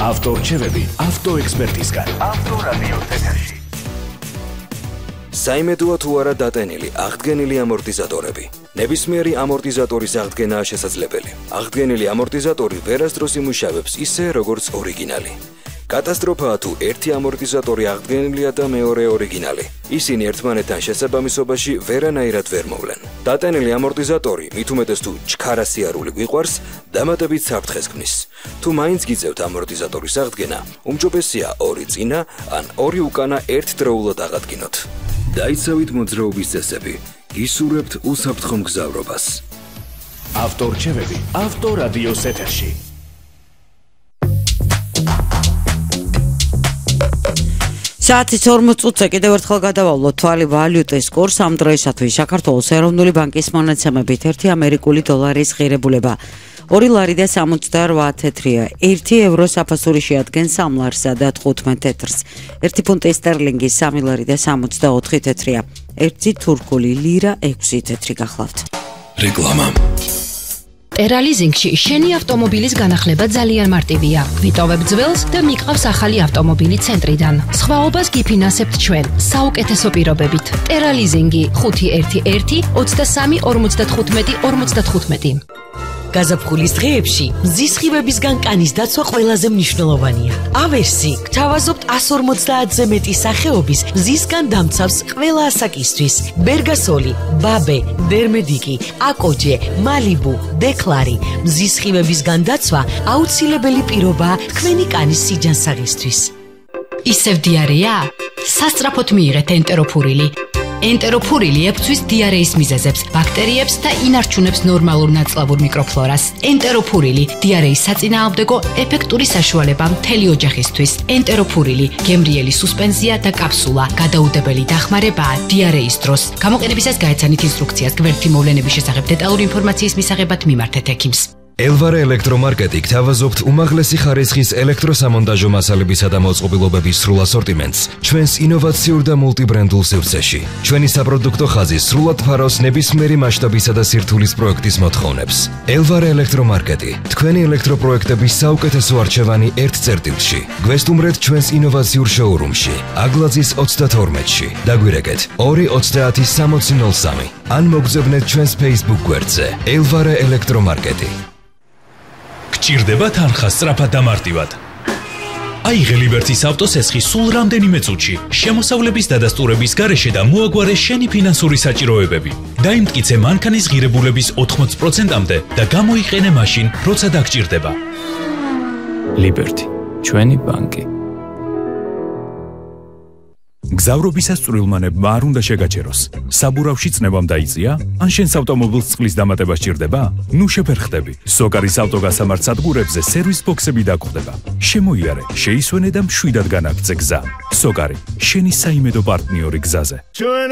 ავტორჩევები ავტოექსპერტისგან. ავტორადიოს ეთერში. საიმედოა თუ არა დატენილი აღდგენილი ამორტიზატორები. ნებისმიერი ამორტიზატორის აღდგენაა შესაძლებელი. აღდგენილი ამორტიზატორი ვერასდროს იმუშავებს ისე, როგორც ორიგინალი. კატასტროფაა თუ ერთი ამორტიზატორი აღდგენილია და მეორე ორიგინალი. ისინი ერთმანეთთან შესაბამისობაში ვერანაირად ვერ მოვლენ. დატენილი ამორტიზატორი, მით უმეტეს თუ ჩქარასიარული გვიყვარს, დამატებით საფრთხეს ქმნის. თუ მაინც გიწევთ ამორტიზატორის აღდგენა, უმჯობესია ორი წინა ან ორი უკანა ერთდროულად აღადგინოთ. დაიცავით მოძრაობის წესები, გისურვებთ უსაფრთხო მგზავრობას. ავტორჩევები ავტორადიოს ეთერში. საათის 40 წუთზე კიდევ ერთხელ გადავავლოთ თვალი ვალუტის კურს ამ დროისათვის. საქართველოს ეროვნული ბანკის მონაცემებით 1 ამერიკული დოლარის ღირებულება 2 ლარი და 68 თეთრია. 1 ევრო საფასური შეადგენს 3 ლარსა და 15 თეთრს. 1 ფუნტი სტერლინგი 3 ლარი და 64 თეთრია. 1 თურქული ლირა 6 თეთრი გახლავთ. რეკლამა. ტერალიზინგში შენი ავტომობილის განახლება ძალიან მარტივია. ვიტოვებ ძველს და მიყავს ახალი ავტომობილი ცენტრიდან. სხვაობას გიფინანსებთ ჩვენ საუკეთესო პირობებით. ტერალიზინგი 511 23 55 55. გაზაფხულის დღეებში მზის სხივებისგან კანის დაცვა ყველაზე მნიშვნელოვანია. ავერსი გთავაზობთ 150-ზე მეტი სახეობის მზისგან დამცავს ყველა ასაკისთვის. ბერგასოლი, ბაბე, დერმედიკი, აკოჯე, მალიბუ, დეკლარი. მზის სხივებისგან დაცვა აუცილებელი პირობაა თქვენი კანის სიჯანსაღისთვის. ისევ დიარეა? სასწრაფოდ მიიღეთ ენტეროფურილი. ენტეროფურილი ებრძვის დიარეის მიზეზებს, ბაქტერიებს და ინარჩუნებს ნორმალურ ნაწლავურ მიკროფლორას. ენტეროფურილი დიარეის საწინააღმდეგო ეფექტური საშუალება მთელი ოჯახისთვის. ენტეროფურილი გემრიელი სუსპენზია და კაფსულა, გადაუდებელი დახმარებაა დიარეის დროს. გამოყენებისას გაეცანით ინსტრუქციას. გვერდითი მოვლენების შესახებ დეტალური ინფორმაციის მისაღებად მიმართეთ ექიმს. ელვარე ელექტრომარკეტი გთავაზობთ უმაღლესი ხარისხის ელექტროსამონტაჟო მასალებისა და მოწყობილობების სრულ ასორტიმენტს ჩვენს ინოვაციურ და მულტიბრენდულ სივრცეში. ჩვენი საპროდუქტო ხაზი სრულად ფარავს ნებისმიერი მასშტაბისა და სირთულის პროექტის მოთხოვნებს. ელვარე ელექტრომარკეტი, თქვენი ელექტროპროექტების საუკეთესო არჩევანი ერთ წერტილში. გვესტუმრეთ ჩვენს ინოვაციურ შოურუმში, აგლაძის 32-ში. დაგვირეკეთ 230-6003 ან მოგზავნეთ ჩვენს Facebook გვერდზე. ელვარე ელექტრომარკეტი. გჭირდება თანხა სწრაფად და მარტივად. აიღე ლიბერტის ავტოსესხი სულ რამდენიმე წუთში, შემოსავლების დადასტურების გარეშე და მოაგვარე შენი ფინანსური საჭიროებები. დაიმტკიცე მანქანის ღირებულების 80%-მდე და გამოიყენე მაშინ, როცა დაგჭირდება. ლიბერტი, ჩვენი ბანკი. გზავრობისას წვრილმანებმა არ უნდა შეგაჩეროს. საბურავში წნევამ დაიწია? ან შენს ავტომობილს წყლის დამატება სჭირდება? ნუ შეფერხდები. სოკარის ავტოგასამართ სადგურებზე სერვის ბოქსები დაგხვდება. შემოიარე, შეისვენე და მშვიდად განაგრძე გზა. სოკარი, შენი საიმედო პარტნიორი გზაზე.